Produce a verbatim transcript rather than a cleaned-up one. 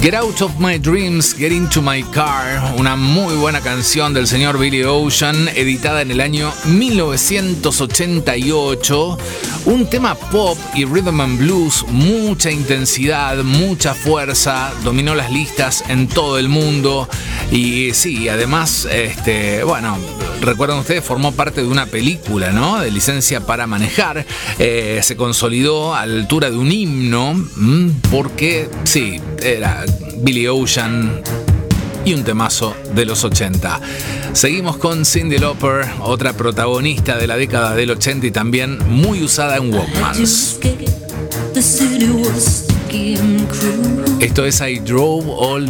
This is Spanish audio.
Get Out of My Dreams, Get Into My Car, una muy buena canción del señor Billy Ocean, editada en el año mil novecientos ochenta y ocho. Un tema pop y rhythm and blues, mucha intensidad, mucha fuerza, dominó las listas en todo el mundo. Y sí, además, este, bueno, recuerdan ustedes, formó parte de una película, ¿no? De Licencia para Manejar. Eh, se consolidó a la altura de un himno, porque sí, era Billy Ocean y un temazo de los ochenta. Seguimos con Cyndi Lauper, otra protagonista de la década del ochenta y también muy usada en Walkmans. Esto es I Drove All